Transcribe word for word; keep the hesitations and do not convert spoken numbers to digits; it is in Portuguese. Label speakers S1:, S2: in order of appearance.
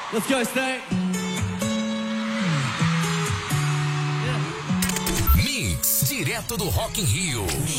S1: Let's go, stay.
S2: Mix, direto do Rock in Rio.